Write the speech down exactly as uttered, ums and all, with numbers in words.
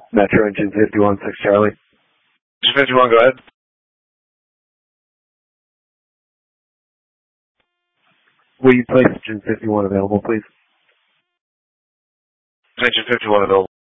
Metro engine fifty-one, six Charlie. Engine fifty-one, go ahead. Will you place engine fifty-one available, please? Engine fifty-one available.